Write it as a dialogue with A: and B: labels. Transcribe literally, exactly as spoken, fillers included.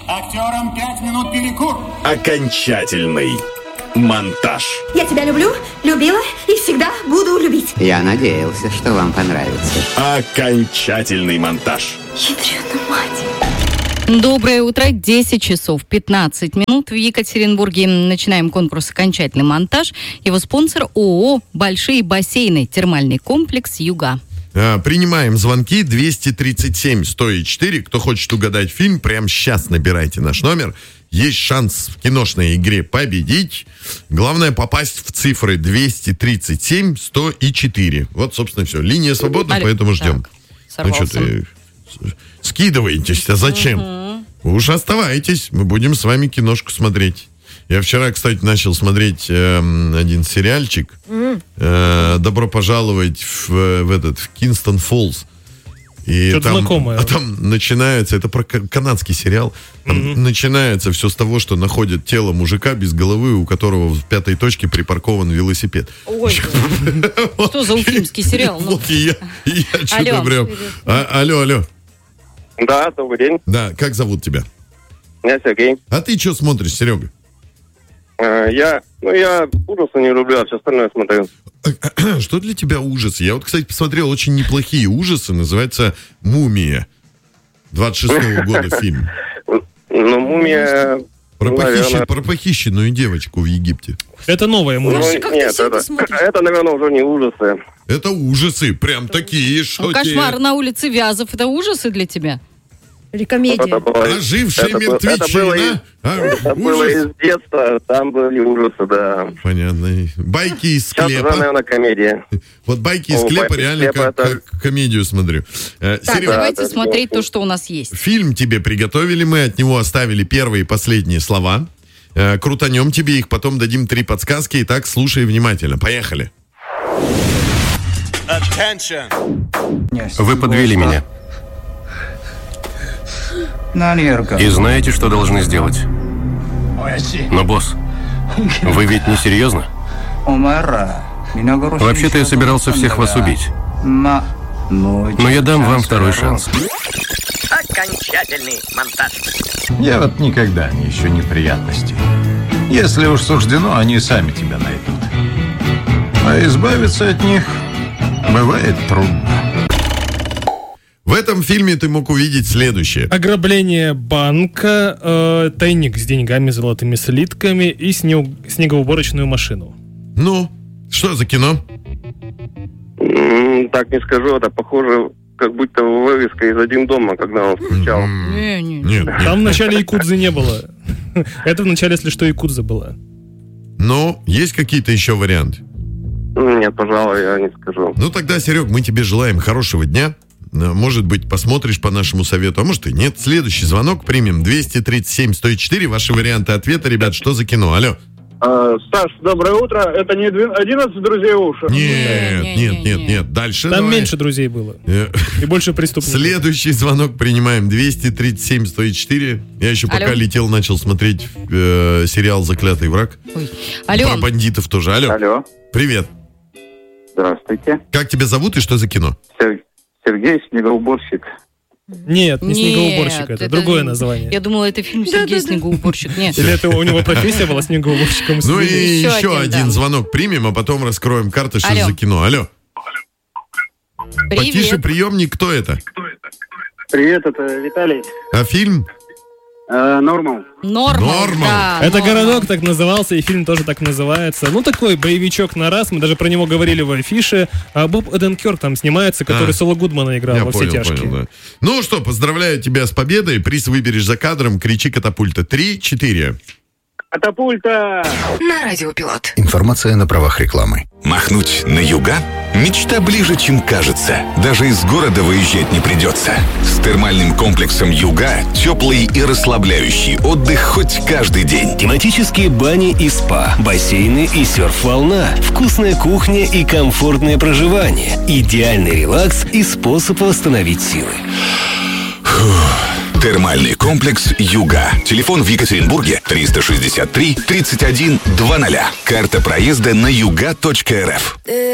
A: Актерам пять минут перекур.
B: Окончательный монтаж.
C: Я тебя люблю, любила и всегда буду любить.
D: Я надеялся, что вам понравится.
B: Окончательный монтаж.
C: Ядрёна мать.
E: Доброе утро, десять часов пятнадцать минут в Екатеринбурге. Начинаем конкурс «Окончательный монтаж». Его спонсор ООО «Большие бассейны», термальный комплекс «Юга».
F: Принимаем звонки двести тридцать семь сто четыре. Кто хочет угадать фильм, прямо сейчас набирайте наш номер. Есть шанс в киношной игре победить. Главное попасть в цифры двести тридцать семь сто четыре. Вот, собственно, все. Линия свободна,
E: Алло.
F: поэтому ждем.
E: Так,
F: ну что ты... Скидываетесь, а зачем? Угу. Вы уж оставайтесь, мы будем с вами киношку смотреть. Я вчера, кстати, начал смотреть э, один сериальчик. Mm. Э, «Добро пожаловать в, в этот в Кинстон Фоллс». И
G: что-то
F: там,
G: знакомое.
F: А там начинается, это про канадский сериал. Там mm-hmm. начинается все с того, что находят тело мужика без головы, у которого в пятой точке припаркован велосипед.
E: Ой, что за уфимский сериал?
F: Вот и я что-то прям... Алло, алло.
H: Да, добрый день.
F: Да, как зовут тебя?
H: Меня Сергей.
F: А ты что смотришь, Серега?
H: Uh, я, ну, я ужасы не люблю, а все остальное смотрю.
F: Что для тебя ужасы? Я вот, кстати, посмотрел очень неплохие ужасы. Называется «Мумия». двадцать шестого года фильм.
H: Ну, «Мумия».
F: Про, похищен, про похищенную девочку в Египте.
G: Это новая «Мумия».
H: Ну,
E: как
H: нет, это, это, наверное, уже не ужасы.
F: Это ужасы, прям такие, что
E: ну, кошмар на улице Вязов. Это ужасы для тебя? Или комедия?
H: Было,
F: Ожившая
H: это
F: мертвечина.
H: Это, было, из,
F: а,
H: это было из детства, там были ужасы, да.
F: Понятно. Байки из склепа.
H: Сейчас уже, наверное, комедия.
F: Вот байки из
H: О,
F: склепа
H: байки
F: реально
H: склепа
F: как,
H: это...
F: как комедию смотрю.
E: Так,
F: Серега,
E: давайте
H: да,
E: смотреть
H: да.
E: то, что у нас есть.
F: Фильм тебе приготовили мы, от него оставили первые и последние слова. Крутанем тебе их, потом дадим три подсказки. Итак, слушай внимательно. Поехали.
I: Вы подвели меня. И знаете, что должны сделать? Но, босс, вы ведь не серьезно? Вообще-то я собирался всех вас убить. Но я дам вам второй шанс.
J: Окончательный монтаж.
K: Я вот никогда не ищу неприятностей. Если уж суждено, они сами тебя найдут. А избавиться от них бывает трудно.
F: В этом фильме ты мог увидеть следующее.
G: Ограбление банка, э, тайник с деньгами, золотыми слитками и снег, снегоуборочную машину.
F: Ну, что за кино?
H: М-м, так не скажу, это похоже, как будто вывеска из «Один дома», когда он включал.
E: Не, не,
F: Нет, нет.
G: Там в начале якудзы не было. Это в начале, если что, якудза была.
F: Ну, есть какие-то еще варианты?
H: Нет, пожалуй, я не скажу.
F: Ну, тогда, Серег, мы тебе желаем хорошего дня. Может быть, посмотришь по нашему совету, а может и нет. Следующий звонок примем. двести тридцать семь сто четыре. Ваши варианты ответа, ребят, что за кино? Алло.
L: А, Саш, доброе утро. Это не одиннадцать друзей Оушена?
F: Нет,
E: Не, не,
F: нет,
E: не,
F: нет,
E: не.
F: нет. Дальше
G: Там
F: давай.
G: меньше друзей было.
F: Э,
G: И больше преступников.
F: Следующий звонок принимаем. двести тридцать семь сто четыре. Я еще пока
E: Алло.
F: летел, начал смотреть э, сериал «Заклятый враг».
E: Ой. Алло.
F: Про бандитов тоже. Алло.
L: Алло.
F: Привет.
L: Здравствуйте.
F: Как тебя зовут и что за кино?
L: Сер- Сергей, снегоуборщик.
G: Нет, не
E: Нет,
G: снегоуборщик, это,
E: это-
G: другое название.
E: Я думала, это фильм «Сергей Снегоуборщик». Нет.
G: Или это у него профессия была снегоуборщиком?
F: Ну и
E: Еще
F: еще,
E: один,
F: один
E: да.
F: звонок примем, а потом раскроем карты, что
E: Алло.
F: за кино. Алло. Потише
E: Привет.
F: приемник, кто это?
L: Привет, это Виталий.
F: А фильм?
L: Э, Нормал.
E: Нормал.
F: Нормал.
E: Да,
G: Это
E: Нормал.
G: городок так назывался, и фильм тоже так называется. Ну, такой боевичок на раз. Мы даже про него говорили в афише. А Боб Оденкерк там снимается, который
F: А.
G: Соло Гудмана играл
F: Я
G: во
F: понял,
G: «Все тяжкие».
F: понял, да. Ну что, поздравляю тебя с победой. Приз выберешь за кадром. Кричи «Катапульта». Три, четыре.
L: Катапульта!
J: На радиопилот.
K: Информация на правах рекламы.
B: Махнуть на юга? Мечта ближе, чем кажется. Даже из города выезжать не придется. С термальным комплексом «Юга» теплый и расслабляющий отдых хоть каждый день.
M: Тематические бани и спа, бассейны и серф-волна, вкусная кухня и комфортное проживание, идеальный релакс и способ восстановить силы.
B: Термальный комплекс «Юга». Телефон в Екатеринбурге триста шестьдесят три тридцать один двадцать. Карта проезда на юга точка эр эф.